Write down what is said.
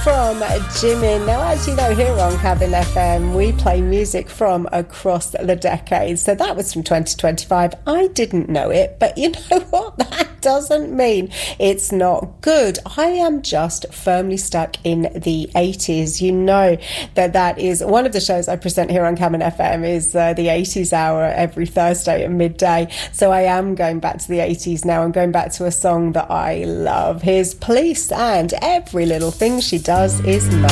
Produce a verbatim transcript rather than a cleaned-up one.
from Jimin. Now, as you know, here on Cabin F M, we play music from across the decades. So that was from twenty twenty-five. I didn't know it, but you know what? That doesn't mean it's not good. I am just firmly stuck in the eighties. You know that that is one of the shows I present here on Cabin F M is uh, the eighties hour every Thursday at midday. So I am going back to the eighties now. I'm going back to a song that I love. Here's Police, and every little thing she does is nice.